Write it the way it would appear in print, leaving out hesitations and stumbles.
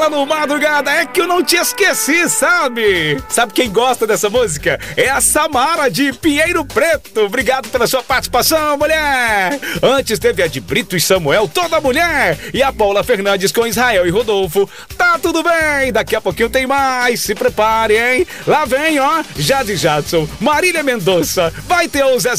no Madrugada, é que eu não te esqueci, sabe? Sabe quem gosta dessa música? É a Samara de Pinheiro Preto. Obrigado pela sua participação, mulher. Antes teve a de Brito e Samuel, toda mulher. E a Paula Fernandes com Israel e Rodolfo. Tá tudo bem, daqui a pouquinho tem mais. Se prepare, hein? Lá vem, ó, Jade Jadson, Marília Mendonça. Vai ter o Zezé